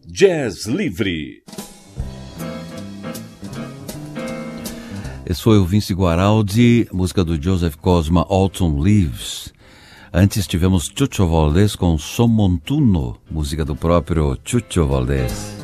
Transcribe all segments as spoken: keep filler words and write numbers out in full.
Jazz Livre. Esse foi o Vince Guaraldi, música do Joseph Cosma, Autumn Leaves. Antes tivemos Chucho Valdés com Son Montuno, música do próprio Chucho Valdés.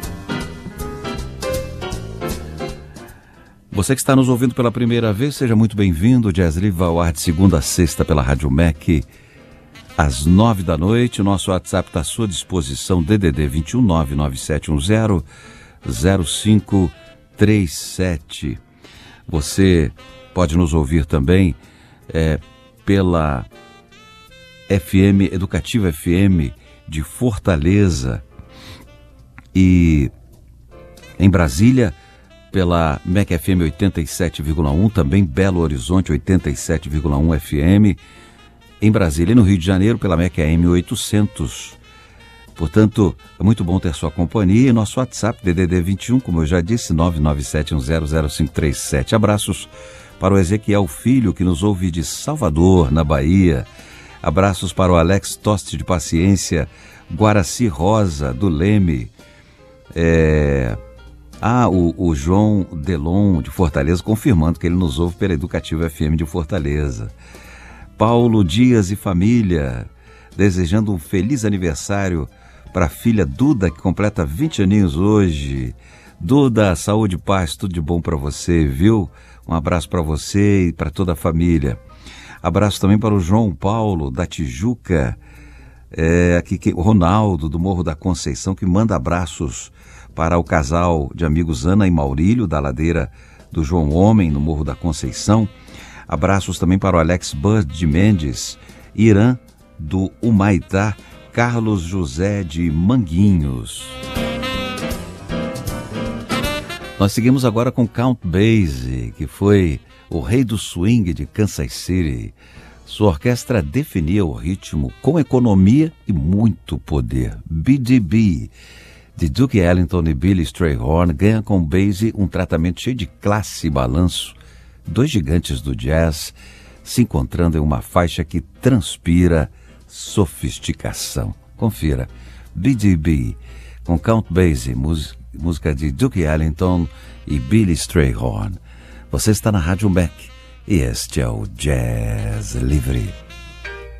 Você que está nos ouvindo pela primeira vez, seja muito bem-vindo. O Jazz Livre vai ao ar de segunda a sexta pela Rádio M E C, às nove da noite. O nosso WhatsApp está à sua disposição, D D D vinte e um, nove nove sete um zero, zero cinco três sete. Você pode nos ouvir também é, pela F M, Educativa F M de Fortaleza, e em Brasília pela M E C F M oitenta e sete vírgula um, também Belo Horizonte oitenta e sete vírgula um F M, em Brasília e no Rio de Janeiro pela M E C A M oitocentos. Portanto, é muito bom ter sua companhia. E nosso WhatsApp, D D D vinte e um, como eu já disse, nove nove sete um zero, zero cinco três sete. Abraços para o Ezequiel Filho, que nos ouve de Salvador, na Bahia. Abraços para o Alex Toste de Paciência, Guaraci Rosa, do Leme. É... Ah, o, o João Delon, de Fortaleza, confirmando que ele nos ouve pela Educativa F M de Fortaleza. Paulo Dias e família, desejando um feliz aniversário para a filha Duda, que completa vinte aninhos hoje. Duda, saúde e paz, tudo de bom para você, viu? Um abraço para você e para toda a família. Abraço também para o João Paulo, da Tijuca, é, aqui, que, o Ronaldo, do Morro da Conceição, que manda abraços para o casal de amigos Ana e Maurílio, da ladeira do João Homem, no Morro da Conceição. Abraços também para o Alex Bud de Mendes, Irã, do Humaitá, Carlos José de Manguinhos. Nós seguimos agora com Count Basie, que foi o rei do swing de Kansas City. Sua orquestra definia o ritmo com economia e muito poder. B D B, de Duke Ellington e Billy Strayhorn, ganha com Basie um tratamento cheio de classe e balanço. Dois gigantes do jazz se encontrando em uma faixa que transpira sofisticação. Confira, B D B com Count Basie, música de Duke Ellington e Billy Strayhorn. Você está na Rádio M E C e este é o Jazz Livre.